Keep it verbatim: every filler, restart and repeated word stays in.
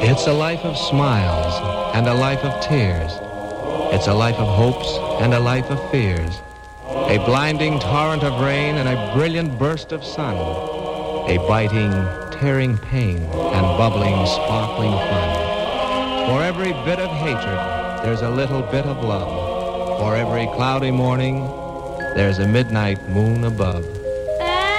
It's a life of smiles and a life of tears. It's a life of hopes and a life of fears. A blinding torrent of rain and a brilliant burst of sun. A biting, tearing pain and bubbling, sparkling fun. For every bit of hatred, there's a little bit of love. For every cloudy morning, there's a midnight moon above.